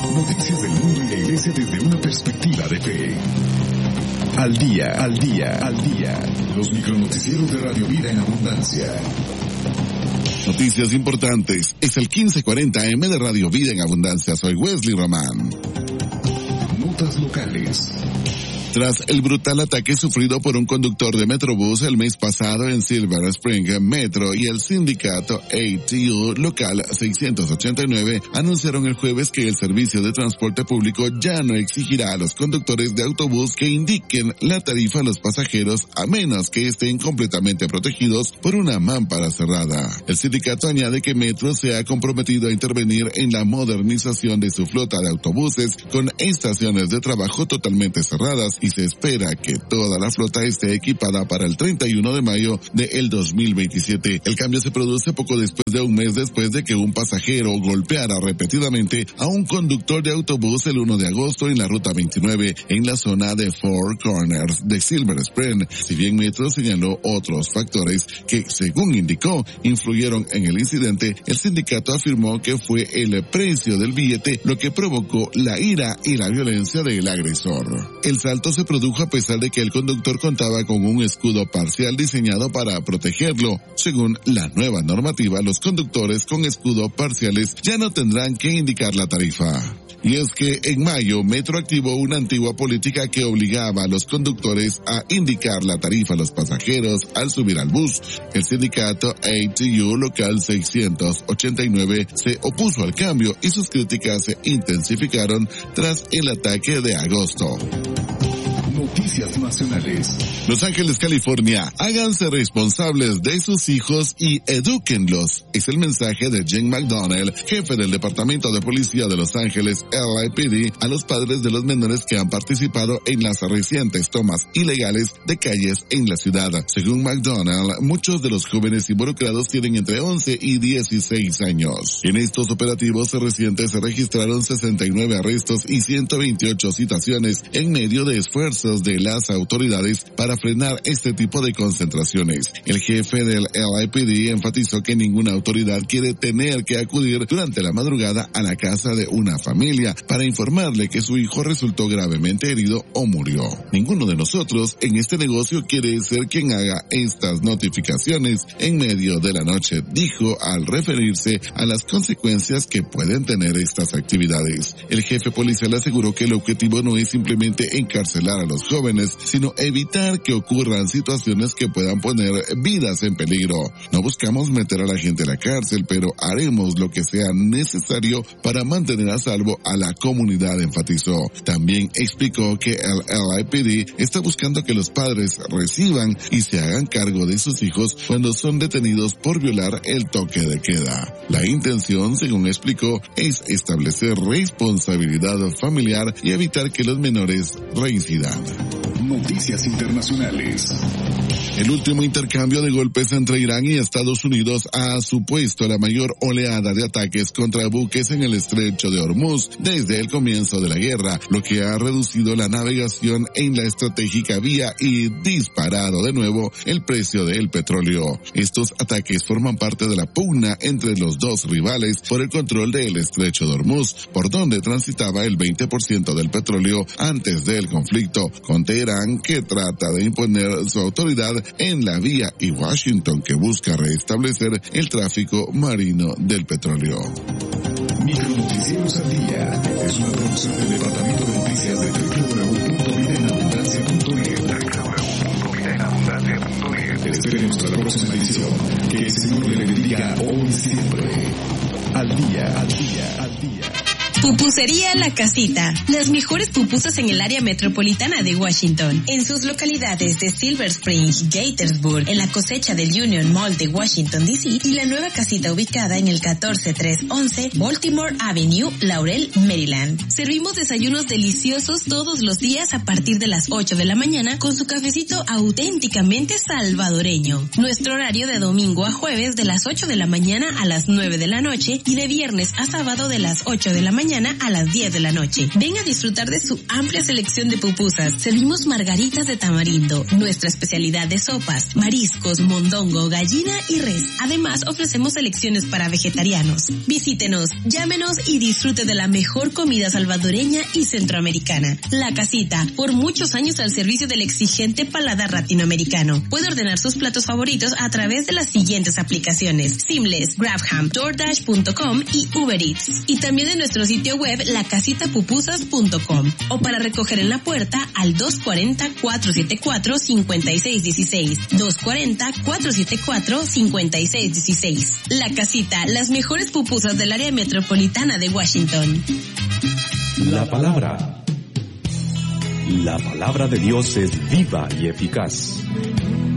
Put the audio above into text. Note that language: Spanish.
Noticias del mundo y la iglesia desde una perspectiva de fe. Al día, al día, al día. Los micronoticieros de Radio Vida en Abundancia. Noticias importantes. Es el 1540 AM de Radio Vida en Abundancia. Soy Wesley Román. Notas locales. Tras el brutal ataque sufrido por un conductor de Metrobús el mes pasado en Silver Spring Metro y el sindicato ATU local 689 anunciaron el jueves que el servicio de transporte público ya no exigirá a los conductores de autobús que indiquen la tarifa a los pasajeros a menos que estén completamente protegidos por una mámpara cerrada. El sindicato añade que Metro se ha comprometido a intervenir en la modernización de su flota de autobuses con estaciones de trabajo totalmente cerradas y se espera que toda la flota esté equipada para el 31 de mayo del 2027. El cambio se produce poco después de un mes después de que un pasajero golpeara repetidamente a un conductor de autobús el 1 de agosto en la ruta 29 en la zona de Four Corners de Silver Spring. Si bien Metro señaló otros factores que, según indicó, influyeron en el incidente, el sindicato afirmó que fue el precio del billete lo que provocó la ira y la violencia del agresor. El salto se produjo a pesar de que el conductor contaba con un escudo parcial diseñado para protegerlo. Según la nueva normativa, los conductores con escudo parciales ya no tendrán que indicar la tarifa. Y es que en mayo Metro activó una antigua política que obligaba a los conductores a indicar la tarifa a los pasajeros al subir al bus. El sindicato ATU local 689 se opuso al cambio y sus críticas se intensificaron tras el ataque de agosto. Noticias nacionales. Los Ángeles, California, háganse responsables de sus hijos y edúquenlos. Es el mensaje de Jen McDonnell, jefe del Departamento de Policía de Los Ángeles, LAPD, a los padres de los menores que han participado en las recientes tomas ilegales de calles en la ciudad. Según McDonnell, muchos de los jóvenes involucrados tienen entre 11 y 16 años. En estos operativos recientes se registraron 69 arrestos y 128 citaciones en medio de esfuerzos de las autoridades para frenar este tipo de concentraciones. El jefe del LAPD enfatizó que ninguna autoridad quiere tener que acudir durante la madrugada a la casa de una familia para informarle que su hijo resultó gravemente herido o murió. Ninguno de nosotros en este negocio quiere ser quien haga estas notificaciones en medio de la noche, dijo al referirse a las consecuencias que pueden tener estas actividades. El jefe policial aseguró que el objetivo no es simplemente encarcelar a los jóvenes, sino evitar que ocurran situaciones que puedan poner vidas en peligro. No buscamos meter a la gente a la cárcel, pero haremos lo que sea necesario para mantener a salvo a la comunidad, enfatizó. También explicó que el LAPD está buscando que los padres reciban y se hagan cargo de sus hijos cuando son detenidos por violar el toque de queda. La intención, según explicó, es establecer responsabilidad familiar y evitar que los menores reincidan. Noticias internacionales. El último intercambio de golpes entre Irán y Estados Unidos ha supuesto la mayor oleada de ataques contra buques en el estrecho de Hormuz desde el comienzo de la guerra, lo que ha reducido la navegación en la estratégica vía y disparado de nuevo el precio del petróleo. Estos ataques forman parte de la pugna entre los dos rivales por el control del estrecho de Hormuz, por donde transitaba el 20% del petróleo antes del conflicto, con Teherán, que trata de imponer su autoridad en la vía, y Washington, que busca restablecer el tráfico marino del petróleo. Micronoticieros al día es una producción del Departamento de Noticias de www.vidaenabundancia.net. Espere nuestra próxima edición. Que el Señor le bendiga hoy y siempre. Al día, al día, al día. Pupusería La Casita. Las mejores pupusas en el área metropolitana de Washington. En sus localidades de Silver Spring, Gaithersburg, en la cosecha del Union Mall de Washington, D.C. y la nueva casita ubicada en el 14311 Baltimore Avenue, Laurel, Maryland. Servimos desayunos deliciosos todos los días a partir de las 8 de la mañana con su cafecito auténticamente salvadoreño. Nuestro horario de domingo a jueves de las 8 de la mañana a las 9 de la noche y de viernes a sábado de las 8 de la mañana mañana a las 10 de la noche. Ven a disfrutar de su amplia selección de pupusas. Servimos margaritas de tamarindo, nuestra especialidad de sopas, mariscos, mondongo, gallina y res. Además, ofrecemos selecciones para vegetarianos. Visítenos, llámenos y disfrute de la mejor comida salvadoreña y centroamericana. La Casita, por muchos años al servicio del exigente paladar latinoamericano. Puede ordenar sus platos favoritos a través de las siguientes aplicaciones: Seamless, Grabham, DoorDash.com y Uber Eats. Y también en nuestro sitio web lacasitapupusas.com, o para recoger en la puerta al 240-474-5616. 240-474-5616. La Casita, las mejores pupusas del área metropolitana de Washington. La palabra de Dios es viva y eficaz.